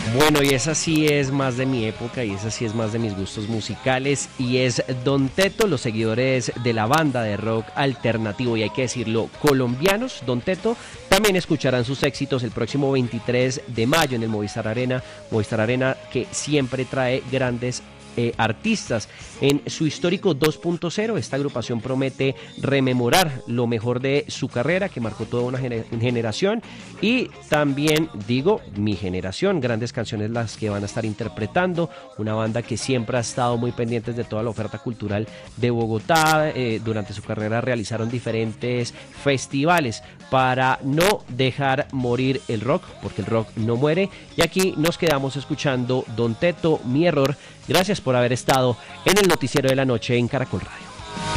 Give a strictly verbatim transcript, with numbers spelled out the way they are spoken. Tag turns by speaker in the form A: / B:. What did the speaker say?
A: Bueno, y esa sí es más de mi época y esa sí es más de mis gustos musicales y es Don Teto, los seguidores de la banda de rock alternativo y hay que decirlo, colombianos, Don Teto, también escucharán sus éxitos el próximo veintitrés de mayo en el Movistar Arena, Movistar Arena que siempre trae grandes Eh, artistas. En su histórico dos punto cero, esta agrupación promete rememorar lo mejor de su carrera, que marcó toda una gener- generación, y también, digo, mi generación, grandes canciones las que van a estar interpretando, una banda que siempre ha estado muy pendientes de toda la oferta cultural de Bogotá, eh, durante su carrera realizaron diferentes festivales para no dejar morir el rock, porque el rock no muere, y aquí nos quedamos escuchando Don Teto, Mi Error. Gracias por haber estado en el noticiero de la noche en Caracol Radio.